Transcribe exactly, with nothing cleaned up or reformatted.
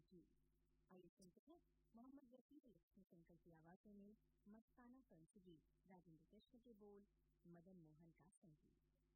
जी। आइए सुनते हैं मोहम्मद रफी और लक्ष्मी शंकर की आवाजों में मस्ताना फिल्म से गीत, राजेंद्र कृष्ण के बोल, मदन मोहन का संगीत।